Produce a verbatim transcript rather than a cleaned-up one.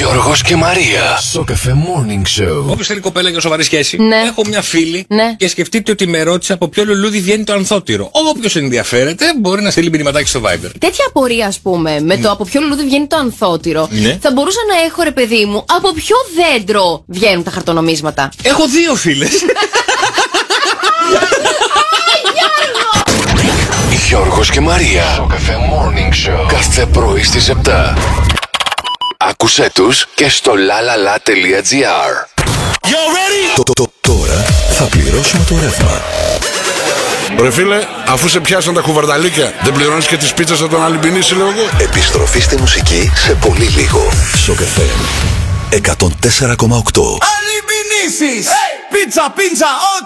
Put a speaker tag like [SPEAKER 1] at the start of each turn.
[SPEAKER 1] Γιώργος και Μαρία. Στο Cafe Morning Show.
[SPEAKER 2] Όποιος θέλει κοπέλα για σοβαρή σχέση.
[SPEAKER 3] Ναι.
[SPEAKER 2] Έχω μια φίλη
[SPEAKER 3] Ναι.
[SPEAKER 2] και σκεφτείτε ότι με ρώτησε από ποιο λουλούδι βγαίνει το ανθότυρο. Όποιος ενδιαφέρεται μπορεί να στείλει μηνυματάκι στο Viber.
[SPEAKER 3] Τέτοια απορία, ας πούμε, με το από ποιο λουλούδι βγαίνει το ανθότυρο,
[SPEAKER 2] Ναι.
[SPEAKER 3] θα μπορούσα να έχω, ρε παιδί μου, από ποιο δέντρο βγαίνουν τα χαρτονομίσματα.
[SPEAKER 2] Έχω δύο φίλες.
[SPEAKER 1] Γιώργος και Μαρία. Στο Cafe Morning Show. Κάθε πρωί στις επτά. Άκουσέ τους και στο lalala.gr.
[SPEAKER 4] Το, το, το, τώρα θα πληρώσουμε το ρεύμα.
[SPEAKER 5] Ρε φίλε, αφού σε πιάσαν τα κουβαρδαλίκια, δεν πληρώνεις και τις πίτσες από τον Αλυμπινίση, λέω εγώ.
[SPEAKER 4] Επιστροφή στη μουσική σε πολύ λίγο. Σοκ εφ εμ εκατόν τέσσερα κόμμα οκτώ.
[SPEAKER 6] Αλυμπινίσεις! Πίτσα, πίτσα,